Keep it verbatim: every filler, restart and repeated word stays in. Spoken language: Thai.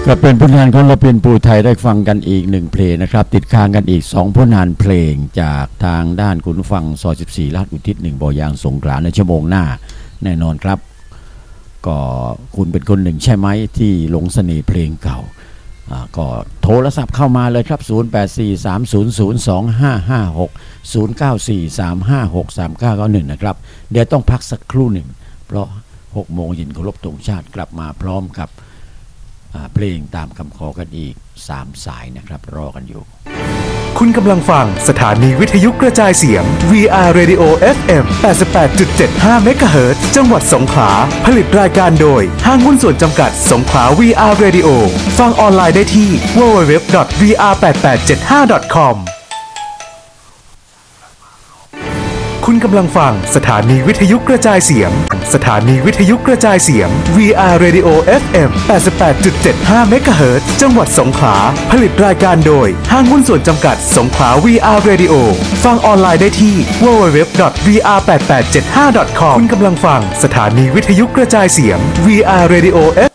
ก็เป็นผลงานของเราเป็นปูไทยได้ฟังกันอีกหนึ่งเพลงนะครับติดค้างกันอีกสองผลงานเพลงจากทางด้านคุณฟังซอยสิบสี่ลาดอุทิศหนึ่งบ่อยางสงขลาในชั่วโมงหน้าแน่นอนครับก็คุณเป็นคนหนึ่งใช่ไหมที่หลงเสน่ห์เพลงเก่าก็โทรศัพท์เข้ามาเลยครับศูนย์ แปด สี่ สาม ศูนย์ ศูนย์ สอง ห้า ห้า หก ศูนย์ เก้า สี่ สาม ห้า หก สาม เก้า เก้า หนึ่งนะครับเดี๋ยวต้องพักสักครู่หนึ่งเพราะหกโมงเย็นเคารพธงชาติกลับมาพร้อมกับเพลงตามคำขอกันอีกสามสายนะครับรอกันอยู่คุณกำลังฟังสถานีวิทยุกระจายเสียง วี อาร์ Radio เอฟ เอ็ม แปดสิบแปดจุดเจ็ดห้า เมกะเฮิรตซ์ จังหวัดสงขลาผลิตรายการโดยห้างหุ้นส่วนจำกัดสงขลา วี อาร์ Radio ฟังออนไลน์ได้ที่ ดับเบิลยู ดับเบิลยู ดับเบิลยู ดอท วี อาร์ แปดแปดเจ็ดห้า ดอท คอม คุณกำลังฟังสถานีวิทยุกระจายเสียงสถานีวิทยุกระจายเสียง วี อาร์ Radio เอฟ เอ็ม แปดสิบแปดจุดเจ็ดห้า เมกะเฮิรตซ์ จังหวัดสงขลาผลิตรายการโดยห้างหุ้นส่วนจำกัดสงขลา วี อาร์ Radio ฟังออนไลน์ได้ที่ ดับเบิลยู ดับเบิลยู ดับเบิลยู ดอท วี อาร์ แปดแปดเจ็ดห้า ดอท คอม คุณกำลังฟังสถานีวิทยุกระจายเสียง วี อาร์ Radio